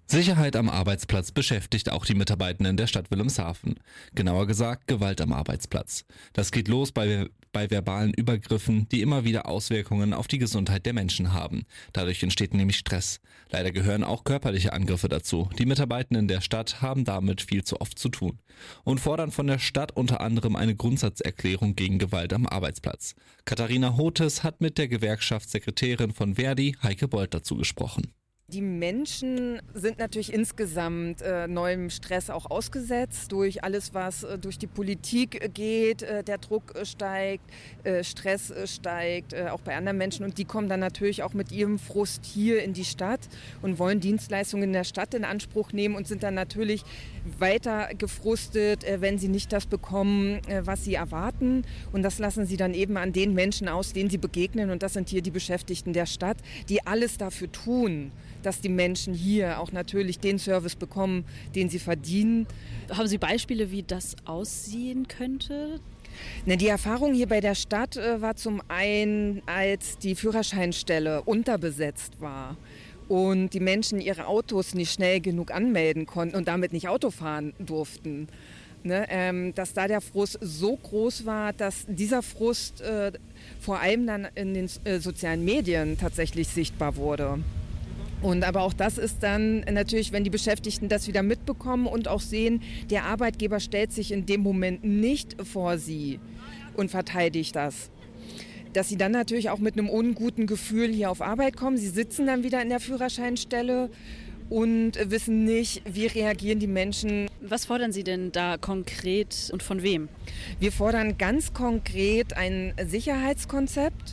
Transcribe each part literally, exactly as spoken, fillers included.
Sicherheit am Arbeitsplatz beschäftigt auch die Mitarbeitenden der Stadt Wilhelmshaven. Genauer gesagt Gewalt am Arbeitsplatz. Das geht los bei, bei verbalen Übergriffen, die immer wieder Auswirkungen auf die Gesundheit der Menschen haben. Dadurch entsteht nämlich Stress. Leider gehören auch körperliche Angriffe dazu. Die Mitarbeitenden der Stadt haben damit viel zu oft zu tun und fordern von der Stadt unter anderem eine Grundsatzerklärung gegen Gewalt am Arbeitsplatz. Katharina Hotes hat mit der Gewerkschaftssekretärin von Verdi, Heike Bold, dazu gesprochen. Die Menschen sind natürlich insgesamt äh, neuem Stress auch ausgesetzt durch alles, was äh, durch die Politik geht. Äh, der Druck äh, steigt, äh, Stress äh, steigt, äh, auch bei anderen Menschen. Und die kommen dann natürlich auch mit ihrem Frust hier in die Stadt und wollen Dienstleistungen in der Stadt in Anspruch nehmen und sind dann natürlich weiter gefrustet, äh, wenn sie nicht das bekommen, äh, was sie erwarten. Und das lassen sie dann eben an den Menschen aus, denen sie begegnen. Und das sind hier die Beschäftigten der Stadt, die alles dafür tun, dass die Menschen hier auch natürlich den Service bekommen, den sie verdienen. Haben Sie Beispiele, wie das aussehen könnte? Na, die Erfahrung hier bei der Stadt äh, war zum einen, als die Führerscheinstelle unterbesetzt war und die Menschen ihre Autos nicht schnell genug anmelden konnten und damit nicht Auto fahren durften. Ne, ähm, dass da der Frust so groß war, dass dieser Frust äh, vor allem dann in den äh, sozialen Medien tatsächlich sichtbar wurde. Und aber auch das ist dann natürlich, wenn die Beschäftigten das wieder mitbekommen und auch sehen, der Arbeitgeber stellt sich in dem Moment nicht vor sie und verteidigt das. Dass sie dann natürlich auch mit einem unguten Gefühl hier auf Arbeit kommen. Sie sitzen dann wieder in der Führerscheinstelle und wissen nicht, wie reagieren die Menschen. Was fordern Sie denn da konkret und von wem? Wir fordern ganz konkret ein Sicherheitskonzept.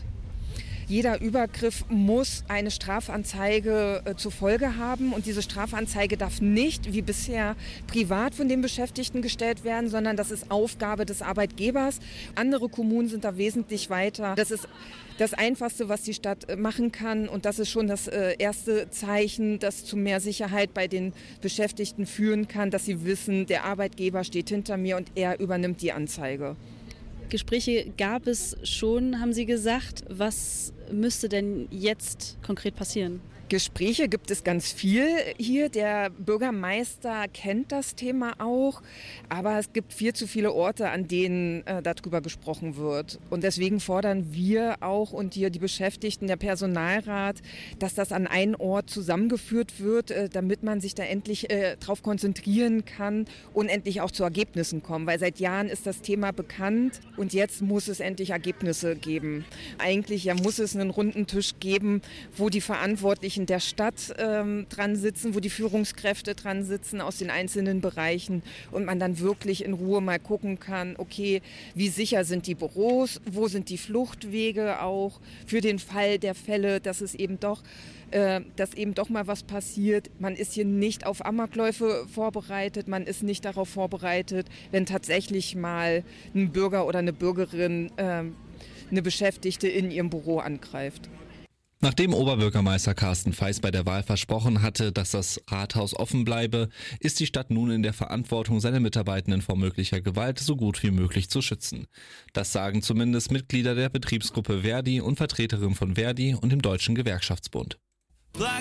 Jeder Übergriff muss eine Strafanzeige äh, zur Folge haben und diese Strafanzeige darf nicht wie bisher privat von den Beschäftigten gestellt werden, sondern das ist Aufgabe des Arbeitgebers. Andere Kommunen sind da wesentlich weiter. Das ist das Einfachste, was die Stadt machen kann und das ist schon das äh, erste Zeichen, das zu mehr Sicherheit bei den Beschäftigten führen kann, dass sie wissen, der Arbeitgeber steht hinter mir und er übernimmt die Anzeige. Gespräche gab es schon, haben Sie gesagt. Was müsste denn jetzt konkret passieren? Gespräche gibt es ganz viel hier. Der Bürgermeister kennt das Thema auch, aber es gibt viel zu viele Orte, an denen äh, darüber gesprochen wird. Und deswegen fordern wir auch und hier die Beschäftigten, der Personalrat, dass das an einen Ort zusammengeführt wird, äh, damit man sich da endlich äh, drauf konzentrieren kann und endlich auch zu Ergebnissen kommen. Weil seit Jahren ist das Thema bekannt und jetzt muss es endlich Ergebnisse geben. Eigentlich ja, muss es einen runden Tisch geben, wo die Verantwortlichen der Stadt ähm, dran sitzen, wo die Führungskräfte dran sitzen aus den einzelnen Bereichen und man dann wirklich in Ruhe mal gucken kann, okay, wie sicher sind die Büros, wo sind die Fluchtwege auch für den Fall der Fälle, dass es eben doch, äh, dass eben doch mal was passiert. Man ist hier nicht auf Amokläufe vorbereitet, man ist nicht darauf vorbereitet, wenn tatsächlich mal ein Bürger oder eine Bürgerin äh, eine Beschäftigte in ihrem Büro angreift. Nachdem Oberbürgermeister Carsten Feiß bei der Wahl versprochen hatte, dass das Rathaus offen bleibe, ist die Stadt nun in der Verantwortung, seine Mitarbeitenden vor möglicher Gewalt so gut wie möglich zu schützen. Das sagen zumindest Mitglieder der Betriebsgruppe Verdi und Vertreterinnen von Verdi und dem Deutschen Gewerkschaftsbund.